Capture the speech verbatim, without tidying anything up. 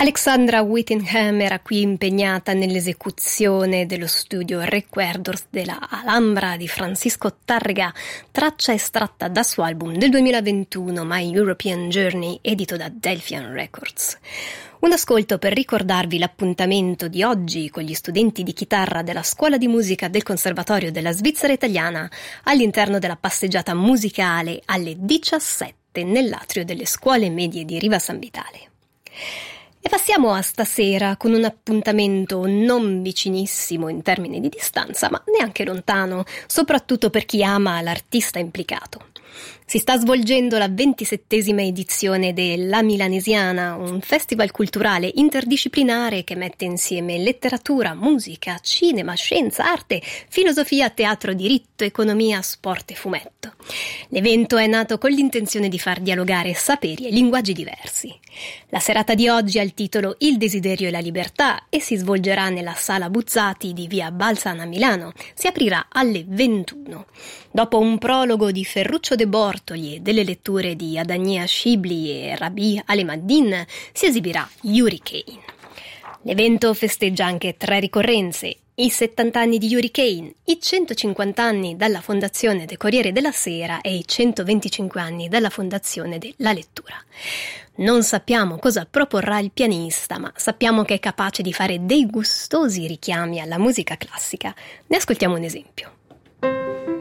Alexandra Whittingham era qui impegnata nell'esecuzione dello studio Recuerdos della Alhambra di Francisco Tárrega, traccia estratta dal suo album del duemilaventuno My European Journey, edito da Delphian Records. Un ascolto per ricordarvi l'appuntamento di oggi con gli studenti di chitarra della Scuola di Musica del Conservatorio della Svizzera Italiana all'interno della passeggiata musicale alle diciassette nell'atrio delle scuole medie di Riva San Vitale. E passiamo a stasera con un appuntamento non vicinissimo in termini di distanza, ma neanche lontano, soprattutto per chi ama l'artista implicato. Si sta svolgendo la ventisettesima edizione della Milanesiana, un festival culturale interdisciplinare che mette insieme letteratura, musica, cinema, scienza, arte, filosofia, teatro, diritto, economia, sport e fumetto. L'evento è nato con l'intenzione di far dialogare saperi e linguaggi diversi. La serata di oggi ha il titolo Il desiderio e la libertà e si svolgerà nella Sala Buzzati di via Balzana a Milano. Si aprirà alle ventuno. Dopo un prologo di Ferruccio De Bortoli e delle letture di Adania Shibli e Rabi Alemaddin, si esibirà Hurricane. L'evento festeggia anche tre ricorrenze: i settanta anni di Hurricane, i centocinquanta anni dalla fondazione del Corriere della Sera e i centoventicinque anni dalla fondazione della Lettura. Non sappiamo cosa proporrà il pianista, ma sappiamo che è capace di fare dei gustosi richiami alla musica classica. Ne ascoltiamo un esempio.